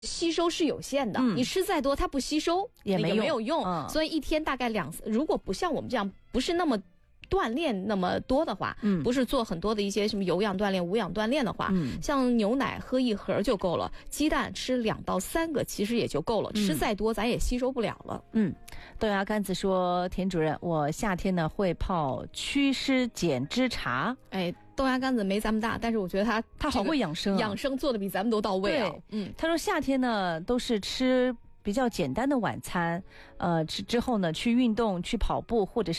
吸收是有限的，你吃再多它不吸收也没有用，所以一天大概如果不像我们这样不是那么锻炼那么多的话，不是做很多的一些什么有氧锻炼、无氧锻炼的话，像牛奶喝1盒就够了，鸡蛋吃2到3个其实也就够了，吃再多咱也吸收不了了。 豆芽干子说，田主任，我夏天呢会泡祛湿减脂茶。 豆芽干子没咱们大，但是我觉得他好会养生， 养生做的比咱们都到位啊。 他说夏天呢都是吃比较简单的晚餐，吃之后呢去运动、去跑步或者是